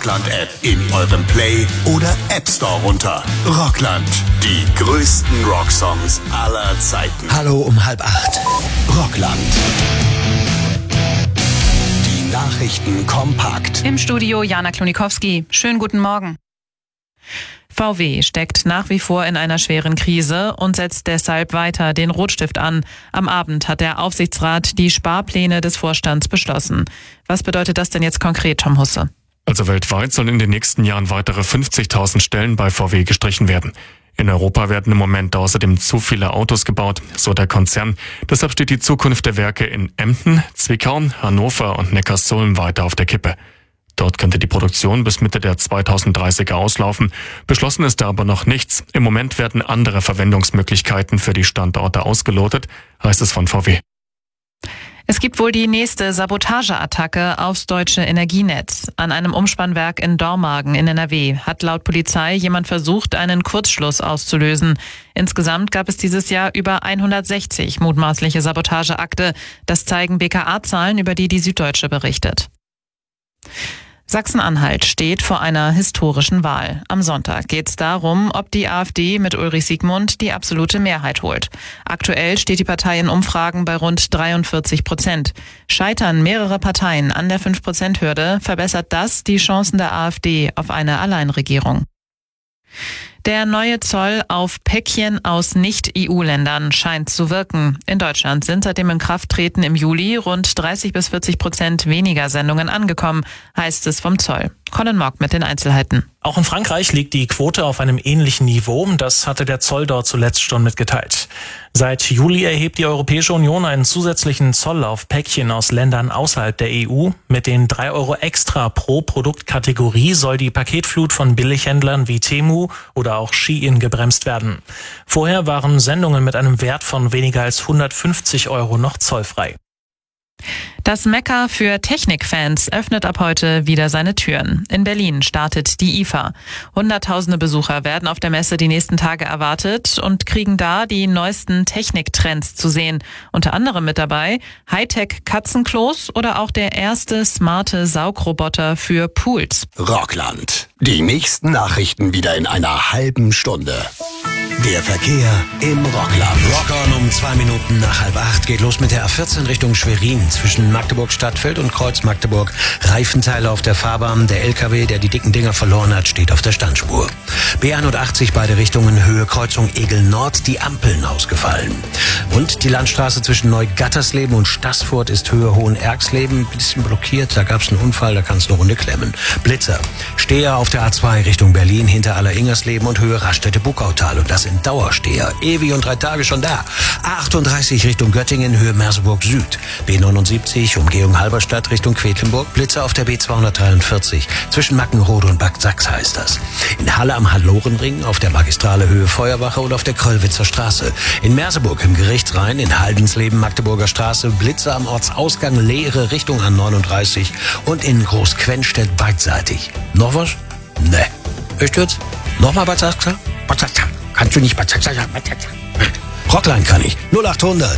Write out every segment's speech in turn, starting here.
Rockland-App in eurem Play- oder App Store runter. Rockland, die größten Rocksongs aller Zeiten. Hallo um 7:30. Rockland. Die Nachrichten kompakt. Im Studio Jana Klonikowski. Schönen guten Morgen. VW steckt nach wie vor in einer schweren Krise und setzt deshalb weiter den Rotstift an. Am Abend hat der Aufsichtsrat die Sparpläne des Vorstands beschlossen. Was bedeutet das denn jetzt konkret, Tom Husse? Also weltweit sollen in den nächsten Jahren weitere 50.000 Stellen bei VW gestrichen werden. In Europa werden im Moment außerdem zu viele Autos gebaut, so der Konzern. Deshalb steht die Zukunft der Werke in Emden, Zwickau, Hannover und Neckarsulm weiter auf der Kippe. Dort könnte die Produktion bis Mitte der 2030er auslaufen. Beschlossen ist da aber noch nichts. Im Moment werden andere Verwendungsmöglichkeiten für die Standorte ausgelotet, heißt es von VW. Es gibt wohl die nächste Sabotageattacke aufs deutsche Energienetz. An einem Umspannwerk in Dormagen in NRW hat laut Polizei jemand versucht, einen Kurzschluss auszulösen. Insgesamt gab es dieses Jahr über 160 mutmaßliche Sabotageakte. Das zeigen BKA-Zahlen, über die Süddeutsche berichtet. Sachsen-Anhalt steht vor einer historischen Wahl. Am Sonntag geht es darum, ob die AfD mit Ulrich Siegmund die absolute Mehrheit holt. Aktuell steht die Partei in Umfragen bei rund 43%. Scheitern mehrere Parteien an der 5%-Hürde, verbessert das die Chancen der AfD auf eine Alleinregierung. Der neue Zoll auf Päckchen aus Nicht-EU-Ländern scheint zu wirken. In Deutschland sind seit dem Inkrafttreten im Juli rund 30-40% weniger Sendungen angekommen, heißt es vom Zoll. Colin Mock mit den Einzelheiten. Auch in Frankreich liegt die Quote auf einem ähnlichen Niveau. Das hatte der Zoll dort zuletzt schon mitgeteilt. Seit Juli erhebt die Europäische Union einen zusätzlichen Zoll auf Päckchen aus Ländern außerhalb der EU. Mit den 3 Euro extra pro Produktkategorie soll die Paketflut von Billighändlern wie Temu oder auch Shein gebremst werden. Vorher waren Sendungen mit einem Wert von weniger als 150 Euro noch zollfrei. Das Mekka für Technikfans öffnet ab heute wieder seine Türen. In Berlin startet die IFA. Hunderttausende Besucher werden auf der Messe die nächsten Tage erwartet und kriegen da die neuesten Techniktrends zu sehen. Unter anderem mit dabei Hightech-Katzenklos oder auch der erste smarte Saugroboter für Pools. Rockland. Die nächsten Nachrichten wieder in einer halben Stunde. Der Verkehr im Rockland. Rockern um 2 Minuten nach 7:30 geht los mit der A14 Richtung Schwerin. Zwischen Magdeburg-Stadtfeld und Kreuz Magdeburg. Reifenteile auf der Fahrbahn. Der LKW, der die dicken Dinger verloren hat, steht auf der Standspur. B81 beide Richtungen Höhe Kreuzung Egel Nord. Die Ampeln ausgefallen. Und die Landstraße zwischen Neugattersleben und Staßfurt ist Höhe Hohenergsleben. Ein bisschen blockiert. Da gab es einen Unfall, da kann es eine Runde klemmen. Blitzer. Steher auf der A2 Richtung Berlin hinter Alleringersleben und Höhe Raststätte-Buckautal. Und das in Dauersteher. Ewig und 3 Tage schon da. A38 Richtung Göttingen, Höhe Merseburg Süd. B79 Umgehung Halberstadt Richtung Quedlinburg. Blitzer auf der B243. Zwischen Mackenrode und Bad Sachs heißt das. In Halle am Hallorenring, auf der Magistrale Höhe Feuerwache und auf der Kröllwitzer Straße. In Merseburg im Gerichtsrhein, in Haldensleben Magdeburger Straße. Blitzer am Ortsausgang Leere Richtung A39. Und in Großquenstedt beidseitig. Noch was? Ne. Echt jetzt? Nochmal Bad Sachs? Bad Sachs. Kannst du nicht Bad Sachs sagen? Rockline kann ich. 0800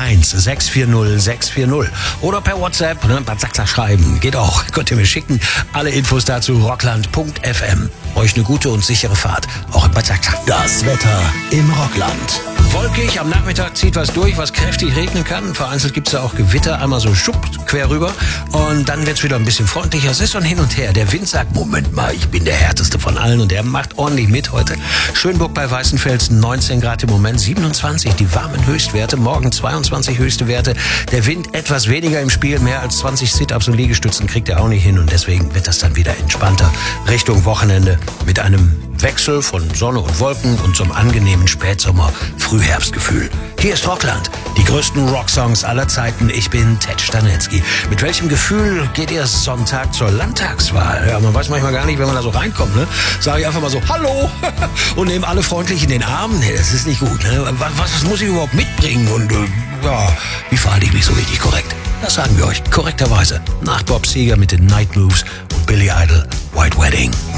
1640 640. Oder per WhatsApp, Bad Sachs schreiben. Geht auch. Könnt ihr mir schicken. Alle Infos dazu rockland.fm. Euch eine gute und sichere Fahrt. Auch in Bad Sachs. Das Wetter im Rockland. Wolkig, am Nachmittag zieht was durch, was kräftig regnen kann. Vereinzelt gibt's da auch Gewitter, einmal so schupp quer rüber. Und dann wird's wieder ein bisschen freundlicher. Es ist so ein Hin und Her. Der Wind sagt, Moment mal, ich bin der härteste von allen. Und der macht ordentlich mit heute. Schönburg bei Weißenfels 19 Grad im Moment, 27 die warmen Höchstwerte. Morgen 22 höchste Werte. Der Wind etwas weniger im Spiel. Mehr als 20 Sit-Ups und Liegestützen kriegt er auch nicht hin. Und deswegen wird das dann wieder entspannter Richtung Wochenende mit einem Wechsel von Sonne und Wolken und zum angenehmen Spätsommer-Frühherbstgefühl. Hier ist Rockland, die größten Rocksongs aller Zeiten. Ich bin Ted Stanetzky. Mit welchem Gefühl geht ihr Sonntag zur Landtagswahl? Ja, man weiß manchmal gar nicht, wenn man da so reinkommt, ne? Sage ich einfach mal so, hallo! Und nehme alle freundlich in den Arm. Nee, das ist nicht gut, ne? Was muss ich überhaupt mitbringen? Und wie verhalte ich mich so richtig korrekt? Das sagen wir euch korrekterweise nach Bob Seger mit den Night Moves und Billy Idol, White Wedding.